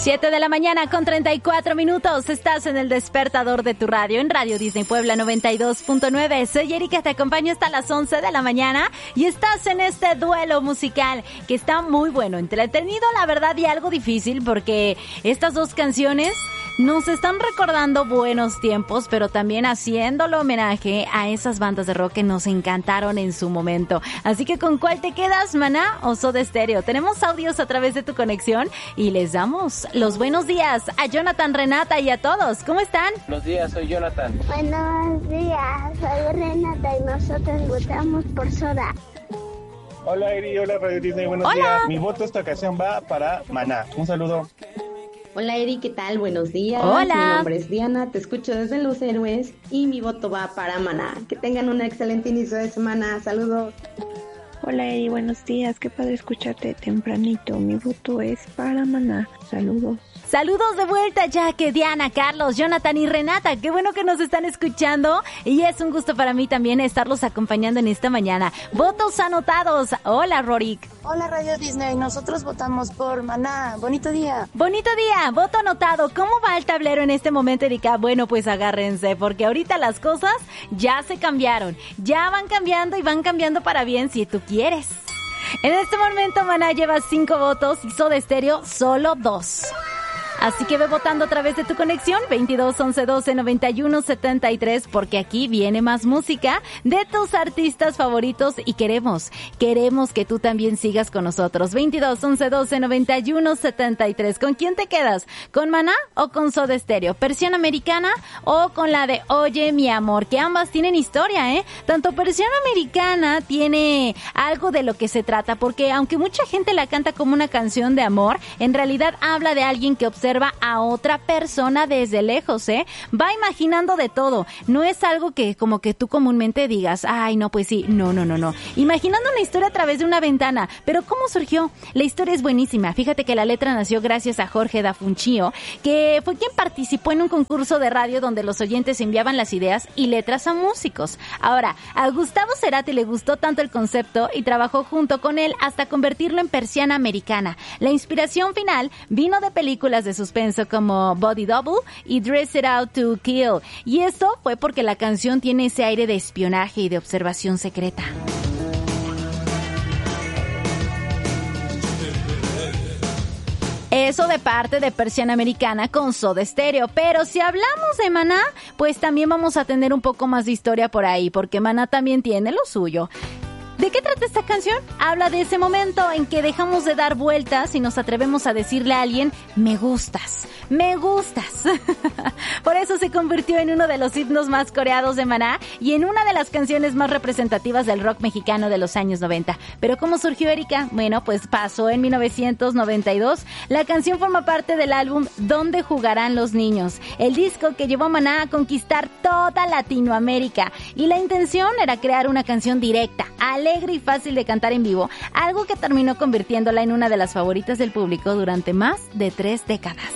7 de la mañana con 34 minutos. Estás en el despertador de tu radio, en Radio Disney Puebla 92.9. Soy Erika, te acompaño hasta las 11 de la mañana y estás en este duelo musical que está muy bueno, entretenido, la verdad, y algo difícil porque estas dos canciones nos están recordando buenos tiempos, pero también haciéndole homenaje a esas bandas de rock que nos encantaron en su momento. Así que, ¿con cuál te quedas, Maná o Soda Stereo? Tenemos audios a través de tu conexión y les damos los buenos días a Jonathan, Renata y a todos. ¿Cómo están? Buenos días, soy Jonathan. Buenos días, soy Renata y nosotros votamos por Soda. Hola Eri, hola Radio Disney, buenos días. Mi voto esta ocasión va para Maná. Un saludo. Hola Eri, ¿qué tal? Buenos días. Hola. Mi nombre es Diana, te escucho desde Los Héroes y mi voto va para Maná. Que tengan un excelente inicio de semana. Saludos. Hola Eri, buenos días. Qué padre escucharte tempranito. Mi voto es para Maná. Saludos. Saludos de vuelta, Jaque, Diana, Carlos, Jonathan y Renata. Qué bueno que nos están escuchando y es un gusto para mí también estarlos acompañando en esta mañana. Votos anotados. Hola, Rorik. Hola, Radio Disney. Nosotros votamos por Maná. Bonito día. Bonito día. Voto anotado. ¿Cómo va el tablero en este momento, Erika? Bueno, pues agárrense porque ahorita las cosas ya se cambiaron. Ya van cambiando y van cambiando para bien si tú quieres. En este momento, Maná lleva 5 votos y Soda Stereo solo 2. Así que ve votando a través de tu conexión 22 11 12 91 73 porque aquí viene más música de tus artistas favoritos y queremos que tú también sigas con nosotros. 22 11 12 91 73. ¿Con quién te quedas? ¿Con Maná o con Soda Stereo? ¿Persiana Americana o con la de Oye mi amor? Que ambas tienen historia, ¿eh? Tanto Persiana Americana tiene algo de lo que se trata porque aunque mucha gente la canta como una canción de amor, en realidad habla de alguien que observa a otra persona desde lejos, ¿eh? Va imaginando de todo. No es algo que como que tú comúnmente digas, ay, no, pues sí, no. Imaginando una historia a través de una ventana. Pero ¿cómo surgió? La historia es buenísima. Fíjate que la letra nació gracias a Jorge Da Funchío, que fue quien participó en un concurso de radio donde los oyentes enviaban las ideas y letras a músicos. Ahora, a Gustavo Cerati le gustó tanto el concepto y trabajó junto con él hasta convertirlo en Persiana Americana. La inspiración final vino de películas de suspenso como Body Double y Dress It Out to Kill. Y esto fue porque la canción tiene ese aire de espionaje y de observación secreta. Eso de parte de Persiana Americana con Soda Stereo. Pero si hablamos de Maná, pues también vamos a tener un poco más de historia por ahí, porque Maná también tiene lo suyo. ¿De qué trata esta canción? Habla de ese momento en que dejamos de dar vueltas y nos atrevemos a decirle a alguien, me gustas. Por eso se convirtió en uno de los himnos más coreados de Maná y en una de las canciones más representativas del rock mexicano de los años 90. ¿Pero cómo surgió, Erika? Bueno, pues pasó en 1992. La canción forma parte del álbum ¿Dónde jugarán los niños? El disco que llevó a Maná a conquistar toda Latinoamérica. Y la intención era crear una canción directa, alegre y fácil de cantar en vivo, algo que terminó convirtiéndola en una de las favoritas del público durante más de 3 décadas.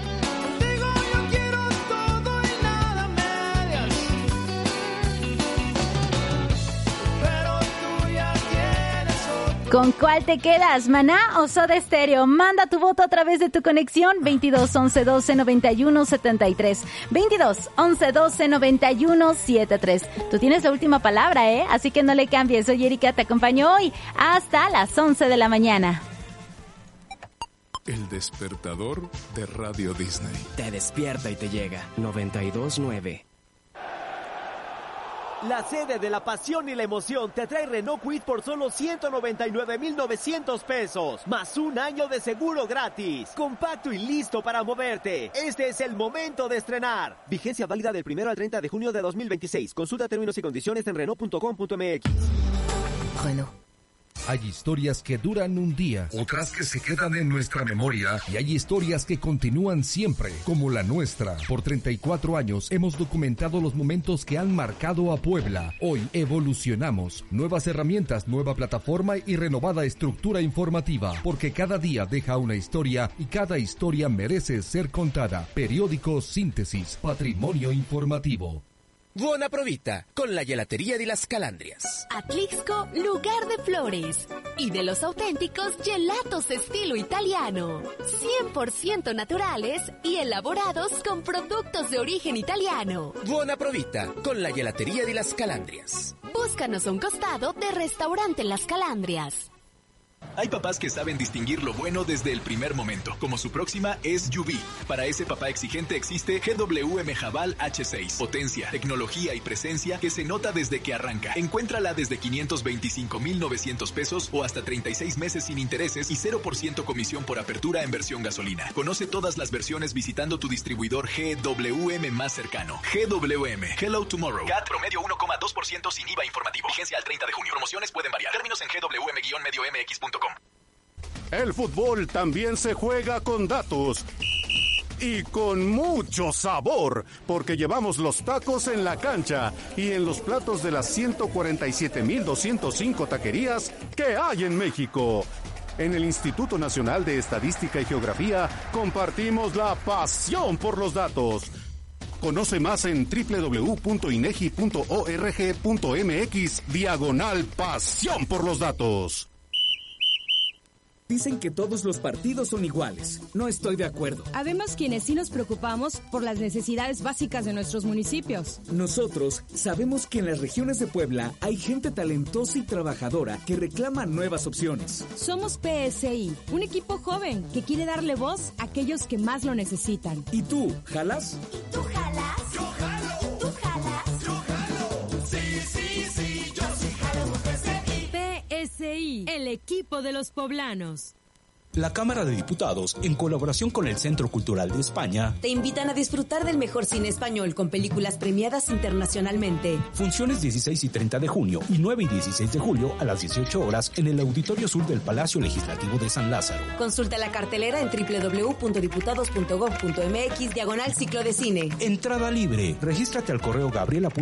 ¿Con cuál te quedas, Maná o Soda Stereo? Manda tu voto a través de tu conexión 22 11 12 91 73. 22 11 12 91 73. Tú tienes la última palabra, ¿eh? Así que no le cambies. Soy Erika, te acompaño hoy hasta las 11 de la mañana. El despertador de Radio Disney. Te despierta y te llega 92.9. La sede de la pasión y la emoción te trae Renault Kwid por solo 199,900 pesos, más un año de seguro gratis. Compacto y listo para moverte. Este es el momento de estrenar. Vigencia válida del 1 al 30 de junio de 2026. Consulta términos y condiciones en Renault.com.mx. Renault. Hay historias que duran un día, otras que se quedan en nuestra memoria y hay historias que continúan siempre, como la nuestra. Por 34 años hemos documentado los momentos que han marcado a Puebla. Hoy evolucionamos. Nuevas herramientas, nueva plataforma y renovada estructura informativa, porque cada día deja una historia y cada historia merece ser contada. Periódico Síntesis, Patrimonio Informativo. Buona provita con la gelatería de las Calandrias. Atlixco, lugar de flores y de los auténticos gelatos estilo italiano. 100% naturales y elaborados con productos de origen italiano. Buona provita con la gelatería de las Calandrias. Búscanos a un costado de Restaurante Las Calandrias. Hay papás que saben distinguir lo bueno desde el primer momento, como su próxima SUV. Para ese papá exigente existe GWM Haval H6. Potencia, tecnología y presencia que se nota desde que arranca. Encuéntrala desde 525,900 pesos o hasta 36 meses sin intereses y 0% comisión por apertura en versión gasolina. Conoce todas las versiones visitando tu distribuidor GWM más cercano. GWM, Hello Tomorrow. CAT promedio 1,2% sin IVA informativo. Vigencia al 30 de junio. Promociones pueden variar. Términos en GWM-MX.com. El fútbol también se juega con datos y con mucho sabor, porque llevamos los tacos en la cancha y en los platos de las 147,205 taquerías que hay en México. En el Instituto Nacional de Estadística y Geografía compartimos la pasión por los datos. Conoce más en www.inegi.org.mx/pasión por los datos. Dicen que todos los partidos son iguales. No estoy de acuerdo. Habemos quienes sí nos preocupamos por las necesidades básicas de nuestros municipios. Nosotros sabemos que en las regiones de Puebla hay gente talentosa y trabajadora que reclama nuevas opciones. Somos PSI, un equipo joven que quiere darle voz a aquellos que más lo necesitan. ¿Y tú, jalas? ¿Y tú jalas? Yo jalo. ¿Tú jalas? Yo jalo. Sí, yo sí jalo. PSI, el equipo de los poblanos. La Cámara de Diputados, en colaboración con el Centro Cultural de España, te invitan a disfrutar del mejor cine español con películas premiadas internacionalmente. Funciones 16 y 30 de junio y 9 y 16 de julio a las 18 horas en el Auditorio Sur del Palacio Legislativo de San Lázaro. Consulta la cartelera en www.diputados.gov.mx/ciclo de cine. Entrada libre. Regístrate al correo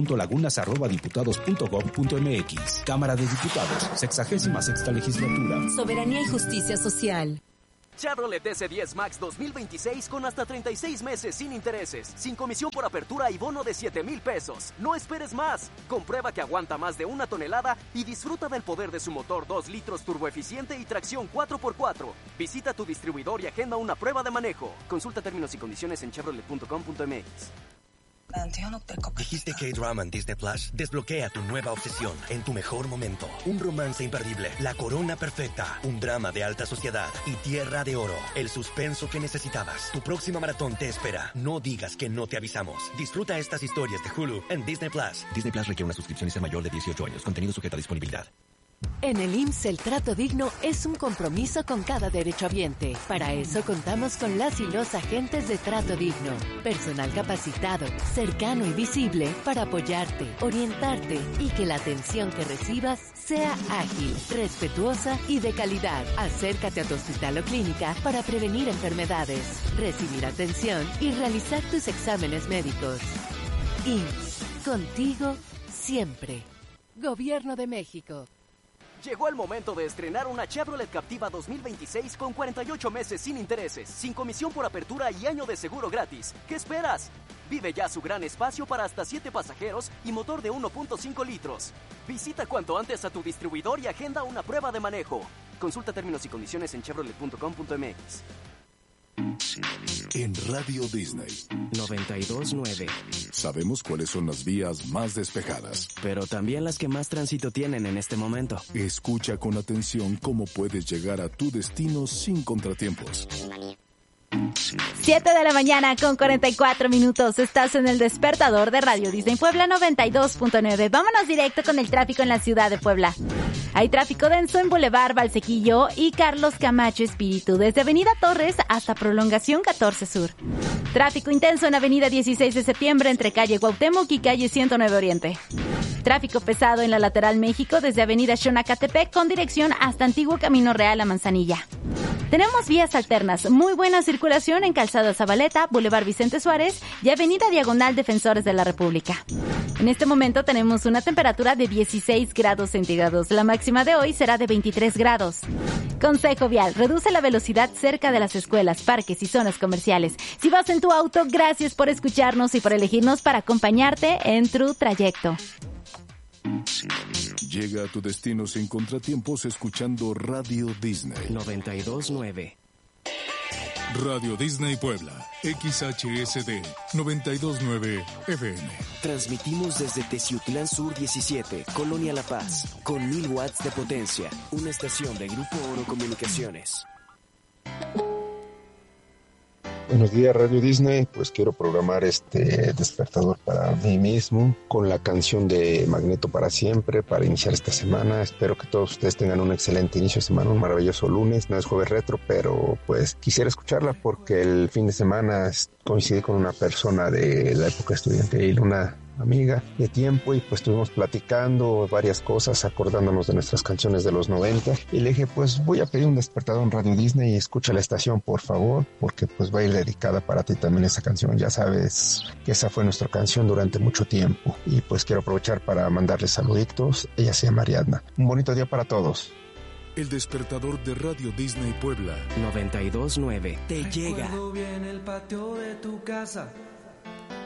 gabriela.lagunas@diputados.gov.mx. Cámara de Diputados, 66ª Legislatura. Soberanía y justicia social. Chevrolet S10 Max 2026 con hasta 36 meses sin intereses, sin comisión por apertura y bono de 7,000 pesos. No esperes más. Comprueba que aguanta más de 1 tonelada y disfruta del poder de su motor 2 litros turboeficiente y tracción 4x4. Visita tu distribuidor y agenda una prueba de manejo. Consulta términos y condiciones en chevrolet.com.mx. ¿Dijiste K-Drama en Disney Plus? Desbloquea tu nueva obsesión en tu mejor momento. Un romance imperdible, la corona perfecta, un drama de alta sociedad y Tierra de Oro. El suspenso que necesitabas. Tu próxima maratón te espera. No digas que no te avisamos. Disfruta estas historias de Hulu en Disney Plus. Disney Plus requiere una suscripción y ser mayor de 18 años. Contenido sujeto a disponibilidad. En el IMSS el trato digno es un compromiso con cada derechohabiente. Para eso contamos con las y los agentes de Trato Digno. Personal capacitado, cercano y visible para apoyarte, orientarte y que la atención que recibas sea ágil, respetuosa y de calidad. Acércate a tu hospital o clínica para prevenir enfermedades, recibir atención y realizar tus exámenes médicos. IMSS, contigo siempre. Gobierno de México. Llegó el momento de estrenar una Chevrolet Captiva 2026 con 48 meses sin intereses, sin comisión por apertura y año de seguro gratis. ¿Qué esperas? Vive ya su gran espacio para hasta 7 pasajeros y motor de 1.5 litros. Visita cuanto antes a tu distribuidor y agenda una prueba de manejo. Consulta términos y condiciones en chevrolet.com.mx. En Radio Disney 92.9. Sabemos cuáles son las vías más despejadas, pero también las que más tránsito tienen en este momento. Escucha con atención cómo puedes llegar a tu destino sin contratiempos. 7 de la mañana con 44 minutos. Estás en el despertador de Radio Disney Puebla 92.9. Vámonos directo con el tráfico en la ciudad de Puebla. Hay tráfico denso en Boulevard Valsequillo y Carlos Camacho Espíritu, desde Avenida Torres hasta Prolongación 14 Sur. Tráfico intenso en Avenida 16 de Septiembre entre calle Cuauhtémoc y calle 109 Oriente. Tráfico pesado en la Lateral México desde Avenida Xonacatepec con dirección hasta Antiguo Camino Real a Manzanilla. Tenemos vías alternas, muy buena circulación en Calzada Zabaleta, Boulevard Vicente Suárez y Avenida Diagonal Defensores de la República. En este momento tenemos una temperatura de 16 grados centígrados. La máxima de hoy será de 23 grados. Consejo vial, reduce la velocidad cerca de las escuelas, parques y zonas comerciales. Si vas en tu auto, gracias por escucharnos y por elegirnos para acompañarte en tu trayecto. Llega a tu destino sin contratiempos escuchando Radio Disney 92.9. Radio Disney Puebla, XHSD 92.9 FM. Transmitimos desde Teciutlán Sur 17, Colonia La Paz, con 1000 watts de potencia, una estación de Grupo Oro Comunicaciones. Buenos días, Radio Disney. Pues quiero programar este despertador para mí mismo con la canción de Magneto para siempre para iniciar esta semana. Espero que todos ustedes tengan un excelente inicio de semana, un maravilloso lunes. No es jueves retro, pero pues quisiera escucharla porque el fin de semana coincidí con una persona de la época estudiantil, una amiga de tiempo, y pues estuvimos platicando varias cosas, acordándonos de nuestras canciones de los 90, y le dije, pues voy a pedir un despertador en Radio Disney y escucha la estación, por favor, porque pues va a ir dedicada para ti también esa canción. Ya sabes que esa fue nuestra canción durante mucho tiempo, y pues quiero aprovechar para mandarle saluditos. Ella se llama Ariadna. Un bonito día para todos. El despertador de Radio Disney Puebla 92.9 te llega. Recuerdo bien el patio de tu casa,